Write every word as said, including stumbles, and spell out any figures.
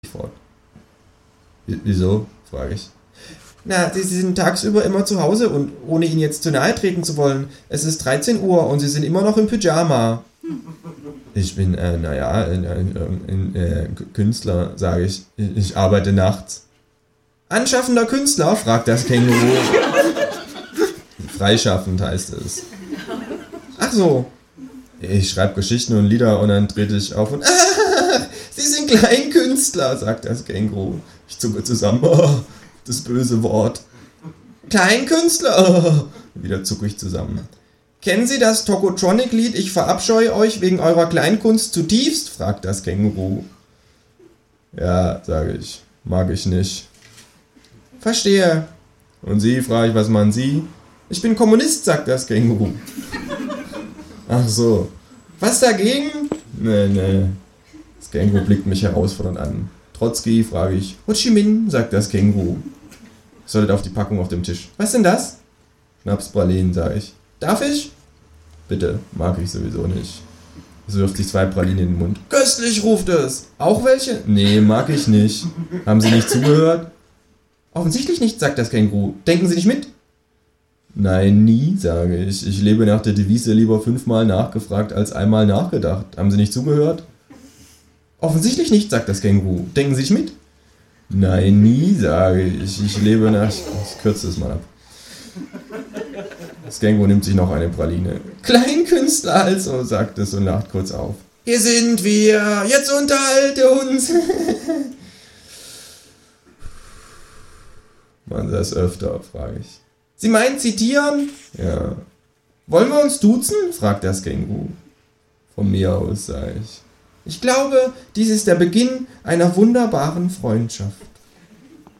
fort. Wieso? Frage ich. Na, Sie sind tagsüber immer zu Hause und ohne Ihnen jetzt zu nahe treten zu wollen. Es ist dreizehn Uhr und Sie sind immer noch im Pyjama. Ich bin, äh, naja, ein, ein, ein äh, Künstler, sage ich. Ich arbeite nachts. Anschaffender Künstler? Fragt das Känguru. Freischaffend heißt es. Ach so. Ich schreibe Geschichten und Lieder und dann trete ich auf und ah, Sie sind Kleinkünstler, sagt das Känguru. Ich zucke zusammen. Oh, das böse Wort. Kleinkünstler. Oh, wieder zucke ich zusammen. Kennen Sie das Tokotronic-Lied Ich verabscheue euch wegen eurer Kleinkunst zutiefst? Fragt das Känguru. Ja, sage ich. Mag ich nicht. Verstehe. Und Sie, frage ich, was machen Sie? Ich bin Kommunist, sagt das Känguru. Ach so. Was dagegen? Nee, nee. Das Känguru blickt mich herausfordernd an. Trotzki, frage ich. Ho Chi Minh, sagt das Känguru. Ich sollte auf die Packung auf dem Tisch. Was denn das? Schnapspralinen, sage ich. Darf ich? Bitte, mag ich sowieso nicht. Es wirft sich zwei Pralinen in den Mund. Köstlich, ruft es. Auch welche? Nee, mag ich nicht. Haben Sie nicht zugehört? Offensichtlich nicht, sagt das Känguru. Denken Sie nicht mit? Nein, nie, sage ich. Ich lebe nach der Devise lieber fünfmal nachgefragt als einmal nachgedacht. Haben Sie nicht zugehört? Offensichtlich nicht, sagt das Känguru. Denken Sie nicht mit? Nein, nie, sage ich. Ich lebe nach... Ich kürze es mal ab. Das Känguru nimmt sich noch eine Praline. Kleinkünstler also, sagt es und lacht kurz auf. Hier sind wir, jetzt unterhalte uns. Man das öfter, frage ich. Sie meinen zitieren? Ja. Wollen wir uns duzen? Fragt das Känguru. Von mir aus, sage ich. Ich glaube, dies ist der Beginn einer wunderbaren Freundschaft.